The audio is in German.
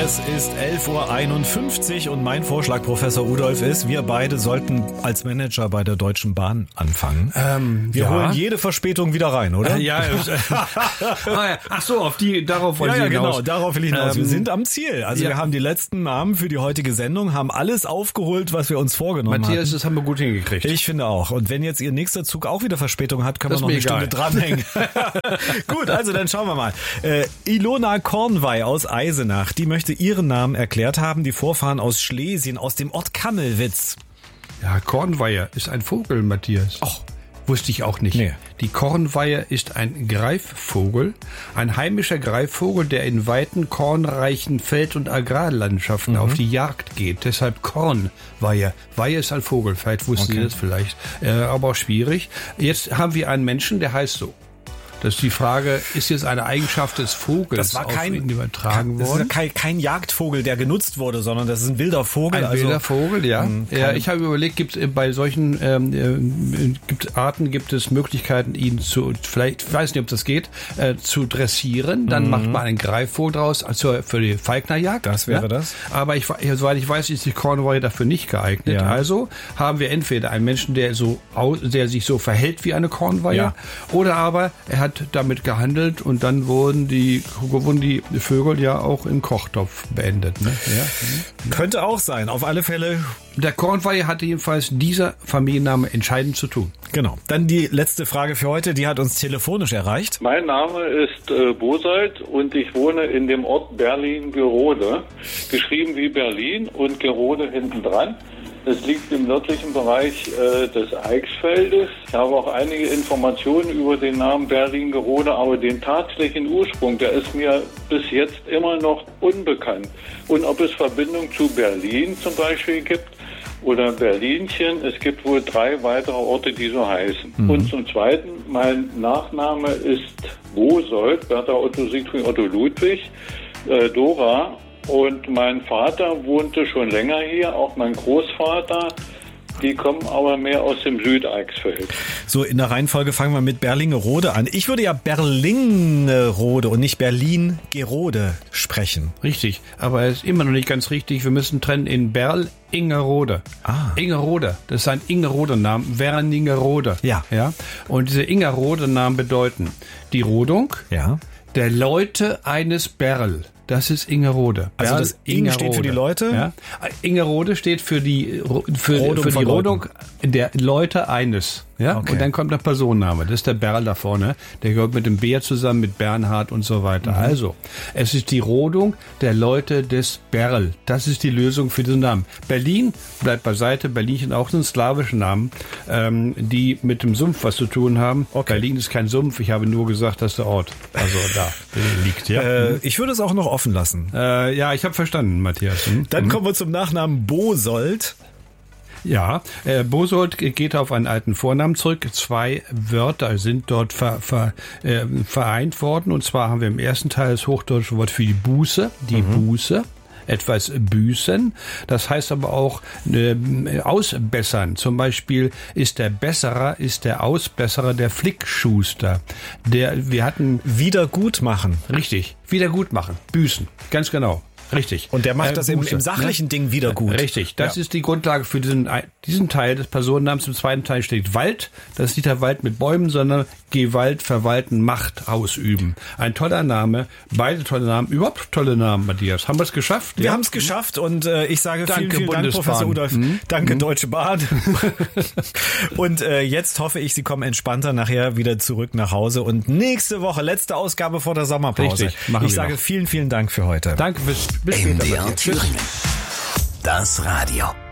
Es ist 11.51 Uhr und mein Vorschlag, Professor Udolf, ist, wir beide sollten als Manager bei der Deutschen Bahn anfangen. Wir holen jede Verspätung wieder rein, oder? Ach so, darauf wollen Sie hinaus. Genau, darauf will ich hinaus. Wir sind am Ziel. Also wir haben die letzten Namen für die heutige Sendung, haben alles aufgeholt, was wir uns vorgenommen haben. Matthias, das haben wir gut hingekriegt. Ich finde auch. Und wenn jetzt Ihr nächster Zug auch wieder Verspätung hat, können wir noch eine Stunde dranhängen. Gut, also dann schauen wir mal. Ilona Kornwey aus Eisenach, die möchte ihren Namen erklärt haben, die Vorfahren aus Schlesien, aus dem Ort Kammelwitz. Ja, Kornweiher ist ein Vogel, Matthias. Ach, wusste ich auch nicht. Nee. Die Kornweiher ist ein Greifvogel, ein heimischer Greifvogel, der in weiten, kornreichen Feld- und Agrarlandschaften auf die Jagd geht. Deshalb Kornweiher. Weiher ist ein Vogel, vielleicht wussten Sie das vielleicht, aber auch schwierig. Jetzt haben wir einen Menschen, der heißt so. Das ist die Frage, ist jetzt eine Eigenschaft des Vogels das war kein, übertragen worden? Das ist kein Jagdvogel, der genutzt wurde, sondern das ist ein wilder Vogel. Ein wilder Vogel, ja. Ich habe überlegt, gibt es bei solchen Arten gibt es Möglichkeiten, ihn vielleicht, ich weiß nicht, ob das geht, zu dressieren. Dann macht man einen Greifvogel draus, also für die Falknerjagd. Das wäre das. Aber soweit ich weiß, ist die Kornweiher dafür nicht geeignet. Ja. Also haben wir entweder einen Menschen, der sich so verhält wie eine Kornweiher, oder aber er hat damit gehandelt und dann wurden die Vögel ja auch im Kochtopf beendet. Ne? Ja. Könnte auch sein, auf alle Fälle. Der Kornweiher hatte jedenfalls dieser Familienname entscheidend zu tun. Genau. Dann die letzte Frage für heute, die hat uns telefonisch erreicht. Mein Name ist Bosold und ich wohne in dem Ort Berlin-Gerode. Geschrieben wie Berlin und Gerode hinten dran. Es liegt im nördlichen Bereich des Eichsfeldes. Ich habe auch einige Informationen über den Namen Berlin-Gerode, aber den tatsächlichen Ursprung, der ist mir bis jetzt immer noch unbekannt. Und ob es Verbindung zu Berlin zum Beispiel gibt oder Berlinchen, es gibt wohl 3 weitere Orte, die so heißen. Und zum Zweiten, mein Nachname ist Bosold, Bertha Otto Siegfried Otto Ludwig, Dora. Und mein Vater wohnte schon länger hier, auch mein Großvater. Die kommen aber mehr aus dem Südeichsfeld. So, in der Reihenfolge fangen wir mit Berlingerode an. Ich würde ja Berlingerode und nicht Berlin-Gerode sprechen. Richtig, aber es ist immer noch nicht ganz richtig. Wir müssen trennen in Ingerode. Ingerode, das ist ein Ingerode-Namen, Wernigerode. Ja. Und diese Ingerode-Namen bedeuten die Rodung der Leute eines Berl. Das ist Ingerode. Also das Ing steht für die Leute? Ja. Ingerode steht für die Rodung der Leute eines. Ja? Okay. Und dann kommt der Personenname. Das ist der Berl da vorne. Der gehört mit dem Bär zusammen, mit Bernhard und so weiter. Also, es ist die Rodung der Leute des Berl. Das ist die Lösung für diesen Namen. Berlin bleibt beiseite. Berlinchen auch sind slawische Namen, die mit dem Sumpf was zu tun haben. Okay. Berlin ist kein Sumpf. Ich habe nur gesagt, dass der Ort da liegt. Ja? Ich würde es auch noch offen lassen. Ich habe verstanden, Matthias. Dann kommen wir zum Nachnamen Bosold. Ja, Bosold geht auf einen alten Vornamen zurück. 2 Wörter sind dort vereint worden. Und zwar haben wir im ersten Teil das hochdeutsche Wort für die Buße, Buße. Etwas büßen. Das heißt aber auch ausbessern. Zum Beispiel ist der Ausbesserer der Flickschuster. Wir hatten Wiedergutmachen. Richtig, wiedergutmachen, büßen, ganz genau. Richtig. Und der macht das im sachlichen Ding wieder gut. Richtig. Das ist die Grundlage für diesen Teil des Personennamens. Im zweiten Teil steht Wald. Das ist nicht der Wald mit Bäumen, sondern Gewalt, verwalten, Macht ausüben. Ein toller Name. Beide tolle Namen. Überhaupt tolle Namen, Matthias. Haben wir es geschafft? Wir haben es geschafft und ich sage vielen Dank, Professor Udolf. Danke, Deutsche Bahn. Und jetzt hoffe ich, Sie kommen entspannter nachher wieder zurück nach Hause. Und nächste Woche, letzte Ausgabe vor der Sommerpause. Richtig, machen wir Ich sage noch. vielen Dank für heute. Danke, bis später. MDR Thüringen. Das Radio.